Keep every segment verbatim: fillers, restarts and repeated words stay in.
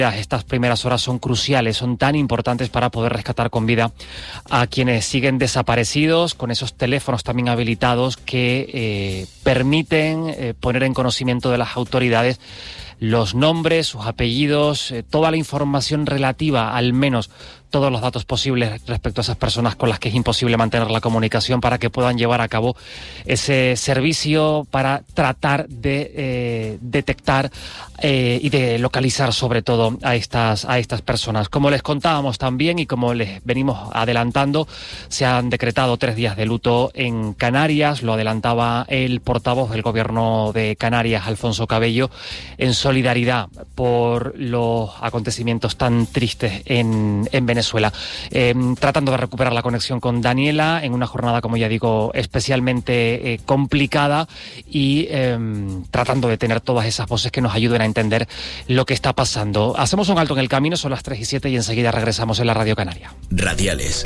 Estas primeras horas son cruciales, son tan importantes para poder rescatar con vida a quienes siguen desaparecidos, con esos teléfonos también habilitados que eh, permiten eh, poner en conocimiento de las autoridades los nombres, sus apellidos, eh, toda la información relativa, al menos todos los datos posibles respecto a esas personas con las que es imposible mantener la comunicación, para que puedan llevar a cabo ese servicio para tratar de eh, detectar eh, y de localizar sobre todo a estas, a estas personas. Como les contábamos también y como les venimos adelantando, se han decretado tres días de luto en Canarias. Lo adelantaba el portavoz del Gobierno de Canarias, Alfonso Cabello, en solidaridad por los acontecimientos tan tristes en, en Venezuela. Venezuela, eh, tratando de recuperar la conexión con Daniela en una jornada, como ya digo, especialmente eh, complicada y eh, tratando de tener todas esas voces que nos ayuden a entender lo que está pasando. Hacemos un alto en el camino, son las tres y siete y enseguida regresamos en la Radio Canaria. Radiales,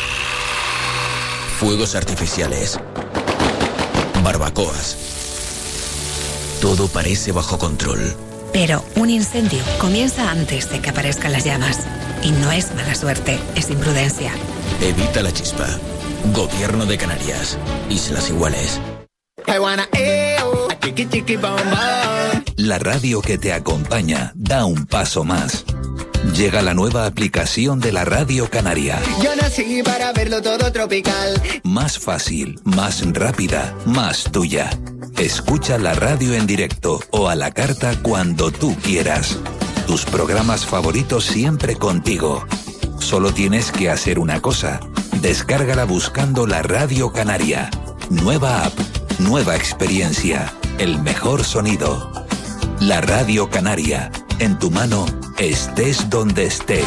fuegos artificiales, barbacoas, todo parece bajo control. Pero un incendio comienza antes de que aparezcan las llamas. Y no es mala suerte, es imprudencia. Evita la chispa. Gobierno de Canarias. Islas Iguales. La radio que te acompaña da un paso más. Llega la nueva aplicación de la Radio Canaria. Yo nací para verlo todo tropical. Más fácil, más rápida, más tuya. Escucha la radio en directo o a la carta cuando tú quieras. Tus programas favoritos siempre contigo. Solo tienes que hacer una cosa. Descárgala buscando la Radio Canaria. Nueva app, nueva experiencia, el mejor sonido. La Radio Canaria. En tu mano, estés donde estés.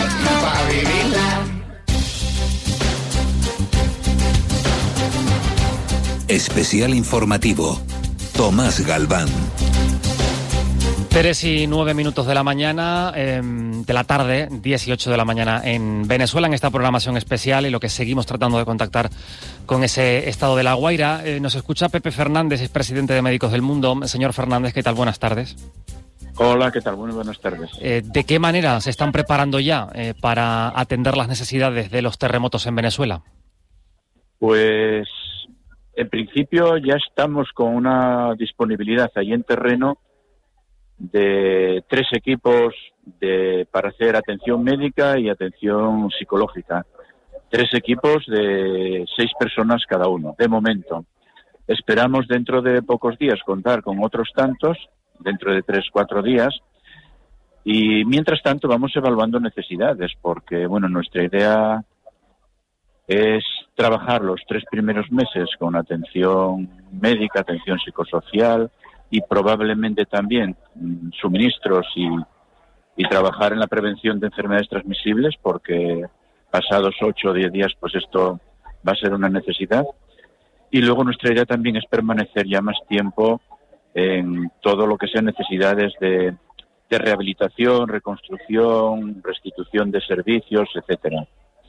Especial informativo. Tomás Galván. Tres y nueve minutos de la mañana, eh, de la tarde, dieciocho de la mañana en Venezuela, en esta programación especial, y lo que seguimos tratando de contactar con ese estado de La Guaira. Eh, nos escucha Pepe Fernández, es presidente de Médicos del Mundo. Señor Fernández, ¿qué tal? Buenas tardes. Hola, ¿qué tal? Muy buenas tardes. Eh, ¿De qué manera se están preparando ya eh, para atender las necesidades de los terremotos en Venezuela? Pues, en principio ya estamos con una disponibilidad allí en terreno de tres equipos de, para hacer atención médica y atención psicológica. Tres equipos de seis personas cada uno, de momento. Esperamos dentro de pocos días contar con otros tantos, dentro de tres, cuatro días, y mientras tanto vamos evaluando necesidades, porque, bueno, nuestra idea es trabajar los tres primeros meses con atención médica, atención psicosocial, y probablemente también mm, suministros y, y trabajar en la prevención de enfermedades transmisibles, porque pasados ocho o diez días pues esto va a ser una necesidad. Y luego nuestra idea también es permanecer ya más tiempo en todo lo que sean necesidades de, de rehabilitación, reconstrucción, restitución de servicios, etcétera.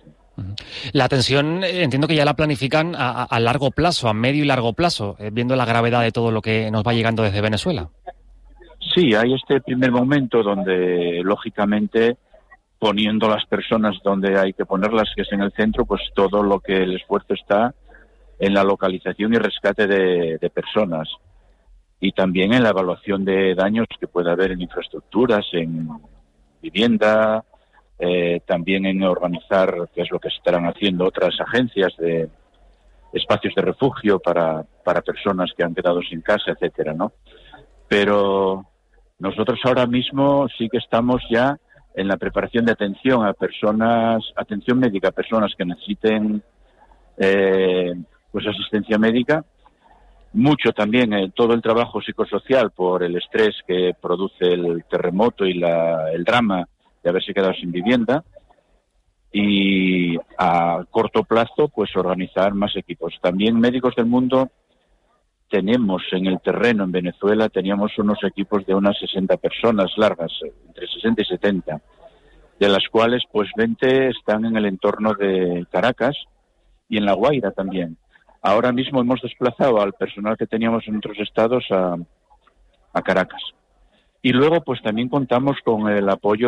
La atención, eh, entiendo que ya la planifican a, a largo plazo, a medio y largo plazo, eh, viendo la gravedad de todo lo que nos va llegando desde Venezuela. Sí, hay este primer momento donde, lógicamente, poniendo las personas donde hay que ponerlas, que es en el centro, pues todo lo que el esfuerzo está en la localización y rescate de, de personas, y también en la evaluación de daños que pueda haber en infraestructuras, en vivienda, Eh, también en organizar, que es lo que estarán haciendo otras agencias, de espacios de refugio para, para personas que han quedado sin casa, etcétera, ¿no? Pero nosotros ahora mismo sí que estamos ya en la preparación de atención a personas, atención médica a personas que necesiten eh, pues asistencia médica. Mucho también eh, todo el trabajo psicosocial por el estrés que produce el terremoto y la, el drama de haberse quedado sin vivienda, y a corto plazo pues organizar más equipos. También Médicos del Mundo tenemos en el terreno en Venezuela, teníamos unos equipos de unas sesenta personas largas, entre sesenta y setenta, de las cuales pues veinte están en el entorno de Caracas y en La Guaira también. Ahora mismo hemos desplazado al personal que teníamos en otros estados a, a Caracas. Y luego pues también contamos con el apoyo